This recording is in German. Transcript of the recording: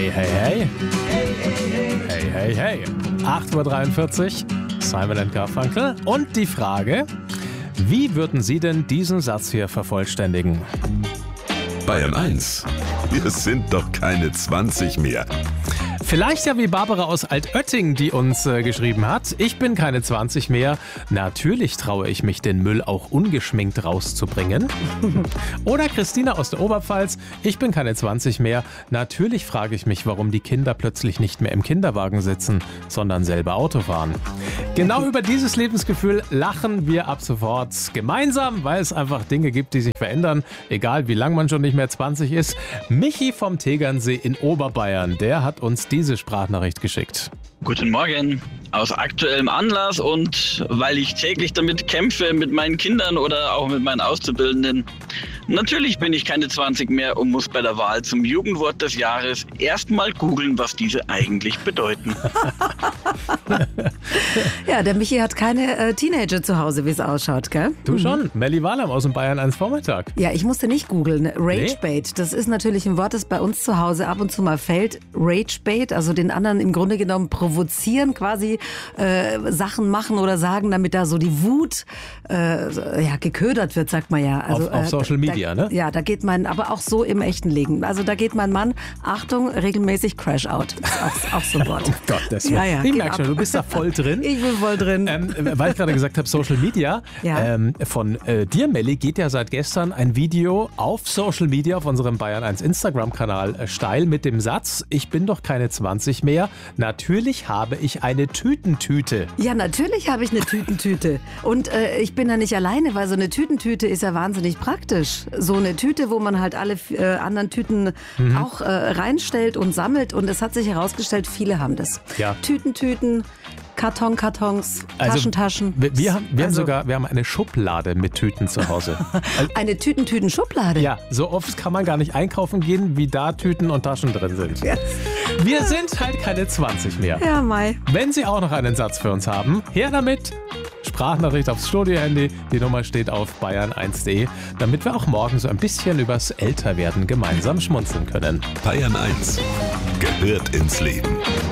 Hey, hey, hey. Hey, hey, hey. 8:43 Uhr, Simon & Garfunkel. Und die Frage, wie würden Sie denn diesen Satz hier vervollständigen? Bayern 1. Wir sind doch keine 20 mehr. Vielleicht ja wie Barbara aus Altötting, die uns geschrieben hat. Ich bin keine 20 mehr. Natürlich traue ich mich, den Müll auch ungeschminkt rauszubringen. Oder Christina aus der Oberpfalz. Ich bin keine 20 mehr. Natürlich frage ich mich, warum die Kinder plötzlich nicht mehr im Kinderwagen sitzen, sondern selber Auto fahren. Genau über dieses Lebensgefühl lachen wir ab sofort gemeinsam, weil es einfach Dinge gibt, die sich verändern. Egal wie lang man schon nicht mehr 20 ist. Michi vom Tegernsee in Oberbayern, der hat uns diese Sprachnachricht geschickt. Guten Morgen. Aus aktuellem Anlass und weil ich täglich damit kämpfe mit meinen Kindern oder auch mit meinen Auszubildenden. Natürlich bin ich keine 20 mehr und muss bei der Wahl zum Jugendwort des Jahres erstmal googeln, was diese eigentlich bedeuten. Ja, der Michi hat keine Teenager zu Hause, wie es ausschaut, gell? Du schon, Melli Wahlam aus dem Bayern 1 Vormittag. Ja, ich musste nicht googeln. Ragebait, das ist natürlich ein Wort, das bei uns zu Hause ab und zu mal fällt. Ragebait, also den anderen im Grunde genommen provozieren, quasi Sachen machen oder sagen, damit da so die Wut geködert wird, sagt man ja. Also, auf Social Media, ne? Ja, da geht man, aber auch so im echten Leben. Also da geht mein Mann, Achtung, regelmäßig Crash out. Das ist auch so ein Wort. Oh Gott, das Ja, ich merke schon, du bist da voll drin. Ich bin voll drin. Weil ich gerade gesagt habe, Social Media. Ja. Von dir, Melli, geht ja seit gestern ein Video auf Social Media, auf unserem Bayern 1 Instagram-Kanal steil mit dem Satz, ich bin doch keine 20 mehr. Natürlich habe ich eine Tütentüte. Ja, natürlich habe ich eine Tütentüte. Und ich bin da nicht alleine, weil so eine Tütentüte ist ja wahnsinnig praktisch. So eine Tüte, wo man halt alle anderen Tüten auch reinstellt und sammelt. Und es hat sich herausgestellt, viele haben das. Ja. Tütentüten, Kartons, Also, Taschen. Wir haben eine Schublade mit Tüten zu Hause. Eine Tütentüten-Schublade? Ja, so oft kann man gar nicht einkaufen gehen, wie da Tüten und Taschen drin sind. Yes. Wir sind halt keine 20 mehr. Ja, Mai. Wenn Sie auch noch einen Satz für uns haben, her damit. Sprachnachricht aufs Studio-Handy. Die Nummer steht auf bayern1.de, damit wir auch morgen so ein bisschen übers Älterwerden gemeinsam schmunzeln können. Bayern 1 gehört ins Leben.